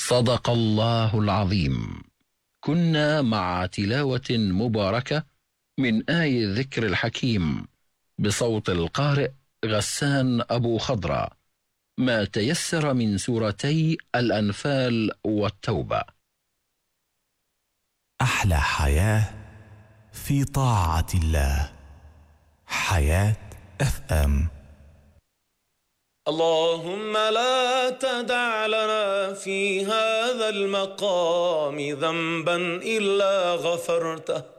صدق الله العظيم. كنا مع تلاوة مباركة من آي الذكر الحكيم بصوت القارئ غسان أبو خضرة، ما تيسر من سورتي الأنفال والتوبة. أحلى حياة في طاعة الله. حياة FM. اللهم لا تدع لنا في هذا المقام ذنبا إلا غفرته